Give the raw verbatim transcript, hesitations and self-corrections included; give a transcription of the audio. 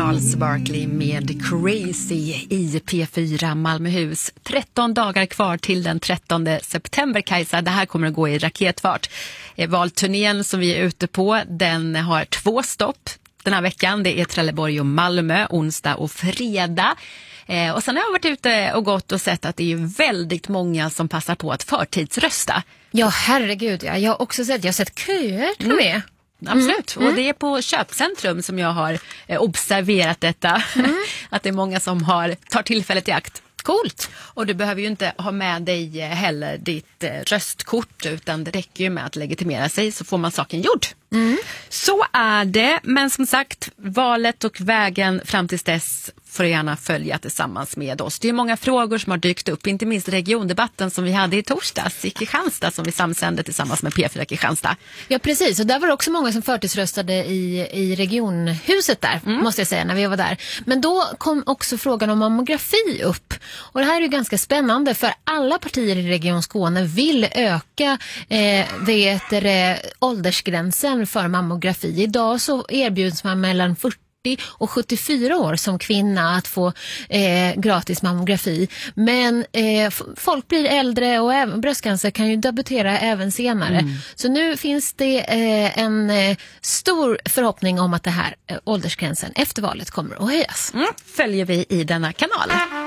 Charles Barkley med Crazy i P fyra Malmöhus. tretton dagar kvar till den trettonde september, Kajsa. Det här kommer att gå i raketfart. Valturnén som vi är ute på, den har två stopp den här veckan. Det är Trelleborg och Malmö, onsdag och fredag. Eh, och sen har jag varit ute och gått och sett att det är väldigt många som passar på att förtidsrösta. Ja, herregud. Ja. Jag har också sett, jag har sett köer till och med. Mm. Absolut, Mm. och det är på köpcentrum som jag har eh, observerat detta. Mm. Att det är många som har, tar tillfället i akt. Coolt. Och du behöver ju inte ha med dig heller ditt eh, röstkort, utan det räcker ju med att legitimera sig så får man saken gjord. Mm. Så är det, men som sagt, valet och vägen fram till dess får gärna följa tillsammans med oss. Det är många frågor som har dykt upp, inte minst regiondebatten som vi hade i torsdags i Kristianstad som vi samsände tillsammans med P fyra Kristianstad. Ja, precis. Och där var det också många som förtidsröstade i, i regionhuset där, mm. måste jag säga, när vi var där. Men då kom också frågan om mammografi upp. Och det här är ju ganska spännande för alla partier i Region Skåne vill öka eh, vet det, åldersgränsen för mammografi. Idag så erbjuds man mellan fyrtio och sjuttiofyra år som kvinna att få eh, gratis mammografi. Men eh, f- folk blir äldre och även bröstcancer kan ju debutera även senare. Mm. Så nu finns det eh, en eh, stor förhoppning om att det här eh, åldersgränsen efter valet kommer att höjas. Mm. Följer vi i denna kanal.